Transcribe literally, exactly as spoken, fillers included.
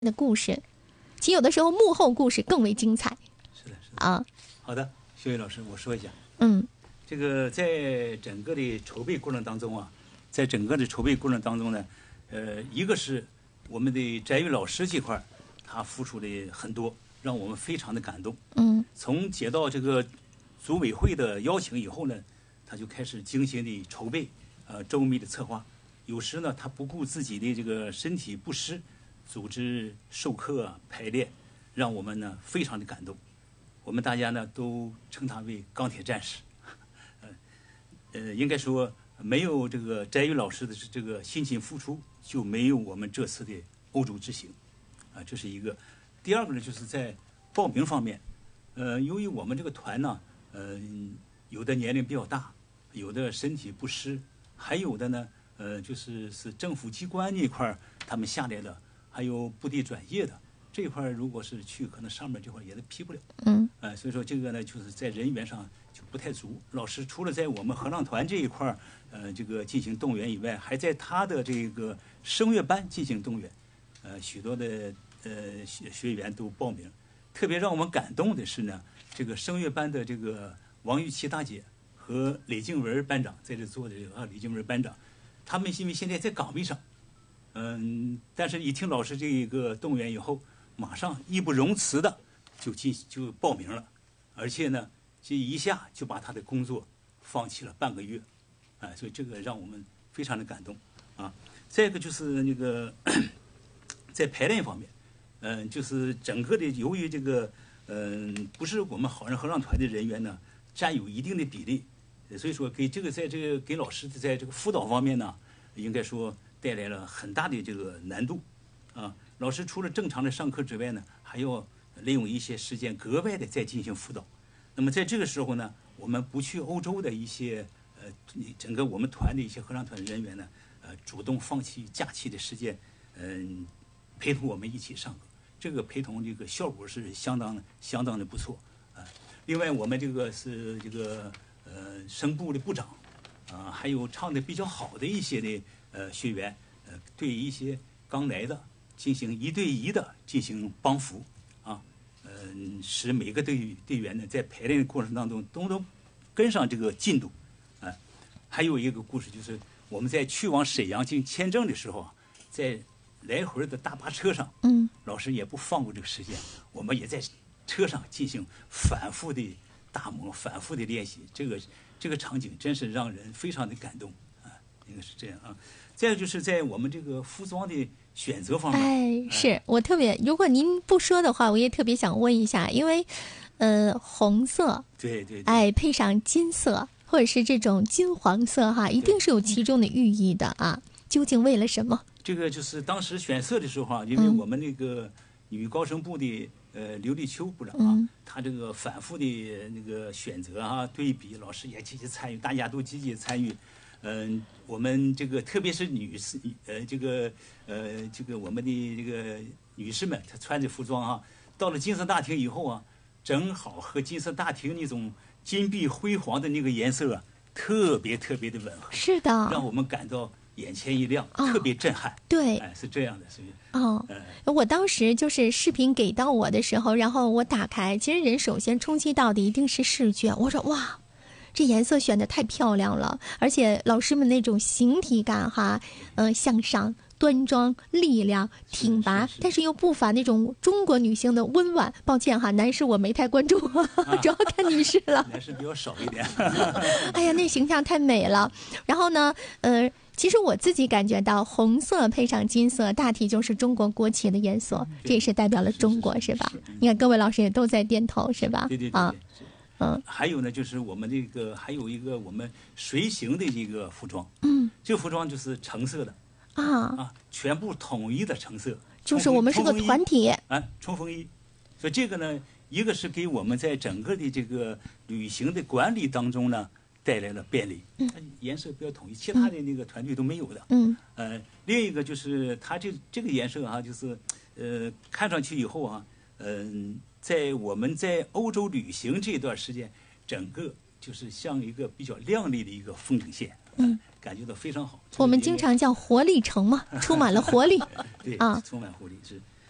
的故事，其实有的时候幕后故事更为精彩。 是的，是的啊。 好的，修宇老师，我说一下。 嗯， 这个在整个的筹备过程当中啊，在整个的筹备过程当中呢，呃，一个是我们的翟玉老师这块，他付出的很多，让我们非常的感动。 嗯， 从接到这个组委会的邀请以后呢，他就开始精心的筹备，呃，周密的策划。有时呢，他不顾自己的这个身体不适，组织授课啊、排练，让我们呢非常的感动。我们大家呢都称他为钢铁战士。呃，呃，应该说没有这个翟玉老师的这个辛勤付出，就没有我们这次的欧洲之行。啊，这是一个。第二个呢，就是在报名方面，呃，由于我们这个团呢，呃，有的年龄比较大，有的身体不适，还有的呢，呃，就是是政府机关那块儿他们下来的，还有部队转业的这一块，如果是去，可能上面这块也都批不了。 嗯， 呃，所以说这个呢，就是在人员上就不太足。老师除了在我们合唱团这一块儿，呃，这个进行动员以外，还在他的这个声乐班进行动员。呃，许多的呃学学员都报名。特别让我们感动的是呢，这个声乐班的这个王玉琪大姐和李静文班长在这做的这个啊，李静文班长，他们因为现在在岗位上，嗯，但是一听老师这个动员以后，马上义不容辞的就进就报名了，而且呢，这一下就把他的工作放弃了半个月，哎，所以这个让我们非常的感动啊。再一个就是那个在排练方面。嗯，就是整个的，由于这个，嗯，不是我们好人合唱团的人员呢，占有一定的比例，所以说给这个在这个给老师在这个辅导方面呢，应该说带来了很大的这个难度，啊，老师除了正常的上课之外呢，还要利用一些时间格外的再进行辅导。那么在这个时候呢，我们不去欧洲的一些呃，整个我们团的一些合唱团人员呢，呃，主动放弃假期的时间，嗯，陪同我们一起上课。这个陪同这个效果是相当相当的不错啊。另外，我们这个是这个呃声部的部长啊，还有唱的比较好的一些的呃学员，呃，对一些刚来的进行一对一的进行帮扶啊，嗯、呃，使每个队队员呢在排练的过程当中都能跟上这个进度啊。还有一个故事就是我们在去往沈阳进行签证的时候啊，在来回的大巴车上， 嗯， 老师也不放过这个时间，我们也在车上进行反复的打磨、反复的练习。这个这个场景真是让人非常的感动啊，应该是这样啊。再有就是在我们这个服装的选择方面， 哎，是我特别，如果您不说的话，我也特别想问一下，因为，呃，红色， 对对， 哎，配上金色或者是这种金黄色哈，一定是有其中的寓意的啊。究竟为了什么？ 这个就是当时选色的时候啊，因为我们那个女高声部的呃刘立秋部长啊， 嗯、 他这个反复的那个选择啊、对比，老师也积极参与，大家都积极参与。嗯、呃，我们这个特别是女士，呃，这个呃，这个我们的这个女士们，她穿着服装啊，到了金色大厅以后啊，正好和金色大厅那种金碧辉煌的那个颜色啊，特别特别的吻合。 是的， 让我们感到眼前一亮，哦、特别震撼。 对， 哎，是这样的，所以哦、呃，我当时就是视频给到我的时候，然后我打开，其实人首先冲击到的一定是视觉。我说哇，这颜色选的太漂亮了，而且老师们那种形体感哈，嗯、呃，向上。端庄、力量、挺拔，是是是，但是又不乏那种中国女性的温婉。抱歉哈，男士我没太关注，啊、主要看女士了。 男士比较少一点。 哎呀，那形象太美了。然后呢，呃，其实我自己感觉到，红色配上金色，大体就是中国国旗的颜色，这也是代表了中国， 是, 是, 是, 是吧？你看各位老师也都在点头，是吧？ 对对对。 啊，嗯。 还有呢，就是我们这个还有一个我们随行的一个服装， 嗯， 这个服装就是橙色的。 啊啊，全部统一的成色， 就是我们是个团体啊，冲锋衣。所以这个呢，一个是给我们在整个的这个旅行的管理当中呢带来了便利， 嗯， 颜色比较统一，其他的那个团队都没有的， 嗯， 呃，另一个就是它这这个颜色啊，就是呃，看上去以后啊，嗯、呃，在我们在欧洲旅行这段时间，整个就是像一个比较亮丽的一个风景线， 嗯。 感觉到非常好。 我们经常叫活力城嘛，充满了活力。 对啊， 充满活力是。